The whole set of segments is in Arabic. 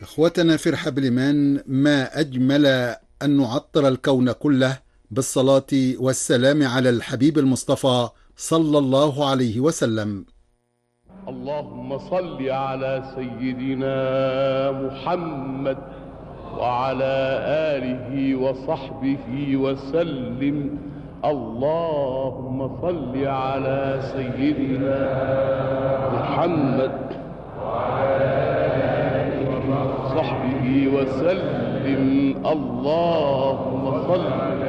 إخوتنا في رحاب الإيمان، ما أجمل أن نعطر الكون كله بالصلاة والسلام على الحبيب المصطفى صلى الله عليه وسلم. اللهم صل على سيدنا محمد وعلى آله وصحبه وسلم. اللهم صل على سيدنا محمد وصحبه وسلم. اللهم صل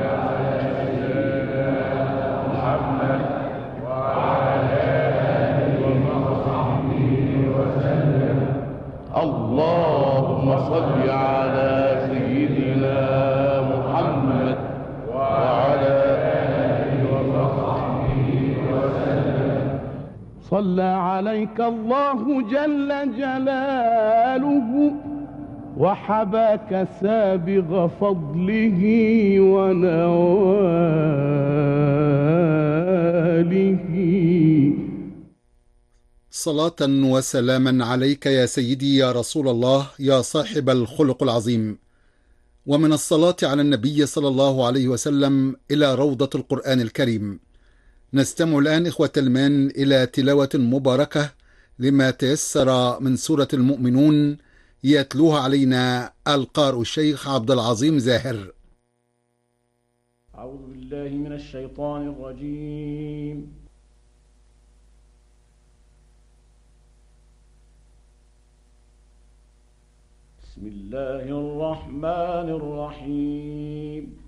اللهم صل على سيدنا محمد وعلى آله وصحبه وسلم. صلى عليك الله جل جلاله وحباك سابغ فضله ونواله. صلاة وسلاما عليك يا سيدي يا رسول الله يا صاحب الخلق العظيم. ومن الصلاة على النبي صلى الله عليه وسلم إلى روضة القرآن الكريم. نستمع الآن إخوة الإيمان إلى تلاوة مباركة لما تيسر من سورة المؤمنون، يتلوها علينا القارئ الشيخ عبد العظيم زاهر. أعوذ بالله من الشيطان الرجيم. بسم الله الرحمن الرحيم.